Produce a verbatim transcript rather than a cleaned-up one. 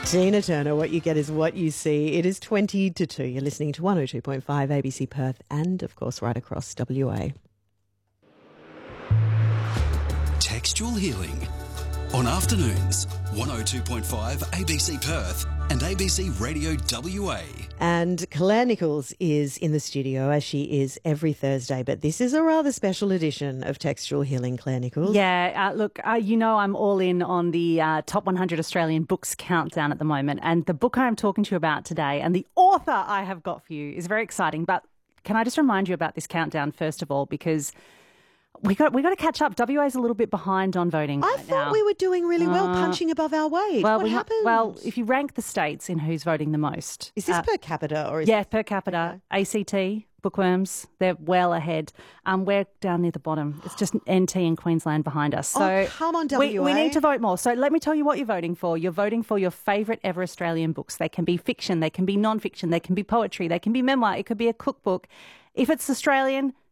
Tina Turner, what you get is what you see. It is twenty to two. You're listening to one oh two point five A B C Perth and, of course, right across W A. Textual Healing on afternoons, one oh two point five A B C Perth and A B C Radio W A. And Claire Nichols is in the studio, as she is every Thursday, but this is a rather special edition of Textual Healing. Claire Nichols. Yeah, uh, look, uh, you know I'm all in on the uh, top one hundred Australian books countdown at the moment, and the book I'm talking to you about today and the author I have got for you is very exciting. But can I just remind you about this countdown first of all, because we got we got to catch up. W A's a little bit behind on voting. I right thought now. we were doing really well, Uh, punching above our weight. Well, what we, happened? Well, if you rank the states in who's voting the most, is this uh, per capita or is yeah, per capita, Okay. A C T, bookworms, they're well ahead. Um, we're down near the bottom. It's just N T and Queensland behind us. So Oh, come on, W A. We, we need to vote more. So let me tell you what you're voting for. You're voting for your favourite ever Australian books. They can be fiction, they can be non-fiction, they can be poetry, they can be memoir, it could be a cookbook. If it's Australian,